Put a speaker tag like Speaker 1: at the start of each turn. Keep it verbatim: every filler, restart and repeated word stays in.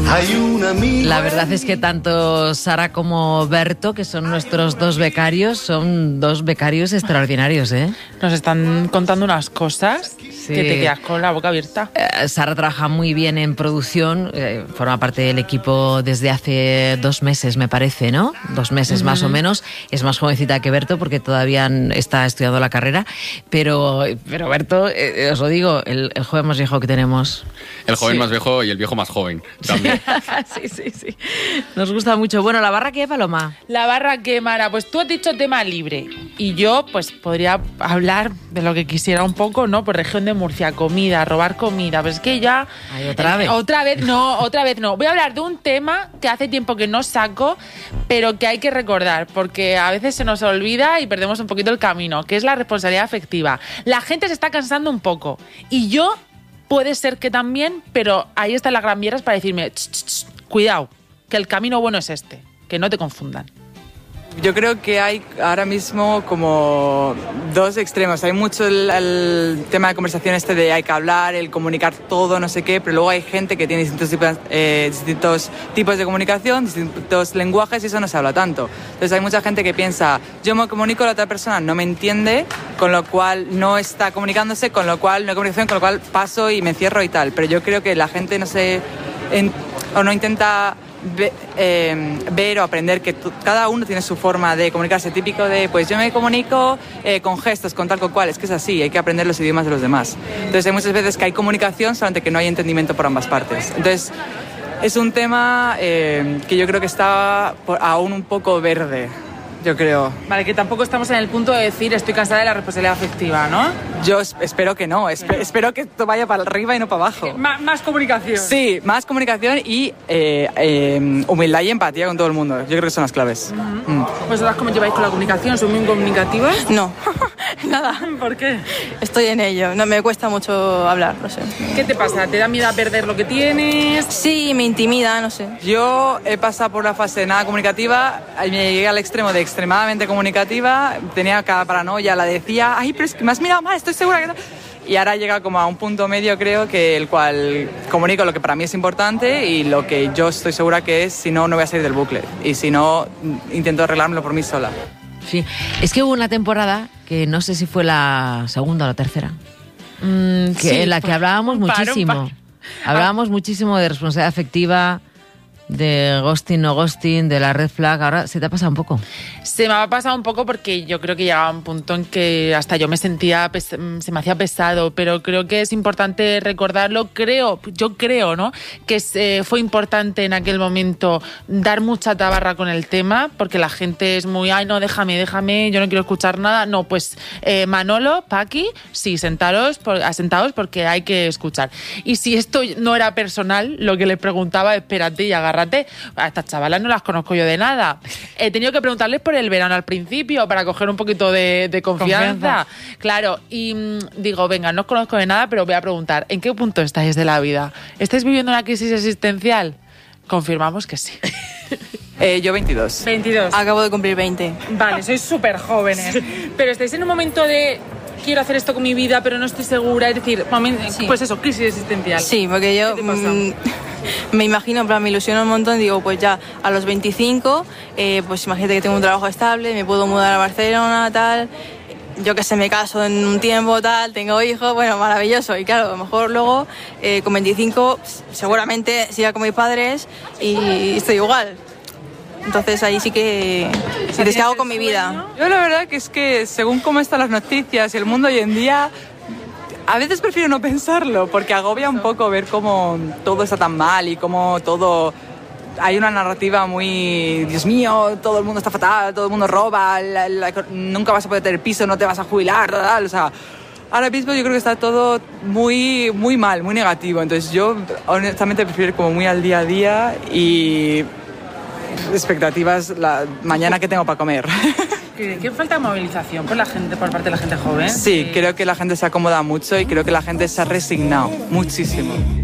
Speaker 1: Hay un amigo.
Speaker 2: La verdad es que tanto Sara como Berto, que son nuestros dos becarios, son dos becarios extraordinarios, ¿eh?
Speaker 3: Nos están contando unas cosas
Speaker 2: Sí.
Speaker 3: que te quedas con la boca abierta.
Speaker 2: Eh, Sara trabaja muy bien en producción, eh, forma parte del equipo desde hace dos meses, me parece, ¿no? Dos meses uh-huh. más o menos. Es más jovencita que Berto porque todavía está estudiando la carrera, pero, pero Berto, eh, os lo digo, el, el joven más viejo que tenemos.
Speaker 4: El joven
Speaker 2: Sí.
Speaker 4: más viejo y el viejo más joven también.
Speaker 2: Sí, sí, sí. Nos gusta mucho. Bueno, ¿la barra qué, Paloma?
Speaker 3: La barra que, Mara, pues tú has dicho tema libre y yo pues podría hablar de lo que quisiera un poco, ¿no? Por región de Murcia, comida, robar comida, pues es que ya...
Speaker 2: Ay, otra vez.
Speaker 3: Eh, otra vez no, otra vez no. Voy a hablar de un tema que hace tiempo que no saco, pero que hay que recordar, porque a veces se nos olvida y perdemos un poquito el camino, que es la responsabilidad afectiva. La gente se está cansando un poco y yo... Puede ser que también, pero ahí están las gran vieras para decirme, ch, ch, ch, cuidado, que el camino bueno es este, que no te confundan.
Speaker 5: Yo creo que hay ahora mismo como dos extremos. Hay mucho el, el tema de conversación este de hay que hablar, el comunicar todo, no sé qué, pero luego hay gente que tiene distintos tipos, eh, distintos tipos de comunicación, distintos lenguajes y eso no se habla tanto. Entonces hay mucha gente que piensa, yo me comunico, la otra persona no me entiende, con lo cual no está comunicándose, con lo cual no hay comunicación, con lo cual paso y me encierro y tal. Pero yo creo que la gente no se... En, o no intenta... Ve, eh, ver o aprender que tu, cada uno tiene su forma de comunicarse, típico de pues yo me comunico eh, con gestos, con tal con cual, es que es así, hay que aprender los idiomas de los demás. Entonces hay muchas veces que hay comunicación, solamente que no hay entendimiento por ambas partes. Entonces es un tema eh, que yo creo que está por, aún un poco verde, yo creo.
Speaker 3: Vale, que tampoco estamos en el punto de decir estoy cansada de la responsabilidad afectiva, ¿no?
Speaker 5: Yo espero que no, esp- espero que esto vaya para arriba y no para abajo.
Speaker 3: Más, más comunicación.
Speaker 5: Sí, más comunicación y eh, eh, humildad y empatía con todo el mundo. Yo creo que son las claves.
Speaker 3: Uh-huh.
Speaker 5: Mm.
Speaker 3: ¿Vosotras cómo lleváis con la comunicación? ¿Son muy comunicativas?
Speaker 6: No, nada.
Speaker 3: ¿Por qué?
Speaker 6: Estoy en ello. No, me cuesta mucho hablar, no sé.
Speaker 3: ¿Qué te pasa? ¿Te da miedo a perder lo que tienes?
Speaker 6: Sí, me intimida, no sé.
Speaker 5: Yo he pasado por la fase de nada comunicativa, me llegué al extremo de extremadamente comunicativa, tenía cada paranoia, la decía, ay, pero es que me has mirado mal, estoy segura que no. Y ahora llega como a un punto medio, creo, que el cual comunico lo que para mí es importante y lo que yo estoy segura que es, si no, no voy a salir del bucle. Y si no, intento arreglármelo por mí sola.
Speaker 2: Sí, es que hubo una temporada que no sé si fue la segunda o la tercera,
Speaker 3: Mm,
Speaker 2: que,
Speaker 3: sí,
Speaker 2: en la que hablábamos
Speaker 3: un par,
Speaker 2: muchísimo.
Speaker 3: un par.
Speaker 2: Hablábamos muchísimo de responsabilidad afectiva, de ghosting, no ghosting, de la red flag. Ahora se te ha pasado un poco.
Speaker 3: Se me ha pasado un poco porque yo creo que llegaba un punto en que hasta yo me sentía, pes- se me hacía pesado, pero creo que es importante recordarlo. Creo, yo creo, ¿no? Que se, fue importante en aquel momento dar mucha tabarra con el tema, porque la gente es muy, ay, no, déjame, déjame, yo no quiero escuchar nada. No, pues eh, Manolo, Paqui, sí, sentaros, por, asentaos porque hay que escuchar. Y si esto no era personal, lo que les preguntaba, espérate y agárrate. A estas chavalas no las conozco yo de nada. He tenido que preguntarles por el verano al principio para coger un poquito de, de confianza. confianza. Claro, y mmm, digo, venga, no os conozco de nada, pero voy a preguntar, ¿en qué punto estáis de la vida? ¿Estáis viviendo una crisis existencial? Confirmamos que sí.
Speaker 5: Eh, yo veintidós.
Speaker 3: veintidós.
Speaker 6: Acabo de cumplir veinte.
Speaker 3: Vale, sois súper jóvenes. Sí. Pero estáis en un momento de... quiero hacer esto con mi vida, pero no estoy segura. Es decir, momento, sí. Pues eso, crisis existencial.
Speaker 6: Sí, porque yo mmm, me imagino, en plan, me ilusiono un montón. Digo, pues ya a los veinticinco, eh, pues imagínate que tengo un trabajo estable, me puedo mudar a Barcelona, tal. Yo que sé, me caso en un tiempo, tal, tengo hijos, bueno, maravilloso. Y claro, a lo mejor luego, eh, con veinticinco, seguramente siga con mis padres y estoy igual. Entonces ahí sí que... ¿qué hago con mi vida?
Speaker 5: Yo la verdad que es que según cómo están las noticias y el mundo hoy en día, a veces prefiero no pensarlo, porque agobia un poco ver cómo todo está tan mal y cómo todo... Hay una narrativa muy, Dios mío, todo el mundo está fatal, todo el mundo roba, la, la, nunca vas a poder tener piso, no te vas a jubilar, tal, tal, o sea... Ahora mismo yo creo que está todo muy, muy mal, muy negativo. Entonces yo honestamente prefiero ir como muy al día a día y expectativas la mañana que tengo para comer.
Speaker 3: ¿Qué, qué falta de movilización por la gente, por parte de la gente joven?
Speaker 5: Sí, creo que la gente se acomoda mucho y creo que la gente se ha resignado muchísimo.